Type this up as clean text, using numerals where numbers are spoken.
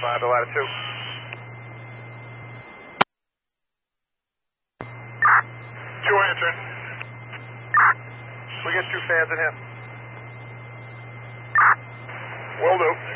5 to latitude. Two answering. We get 2 fans in here. Will do.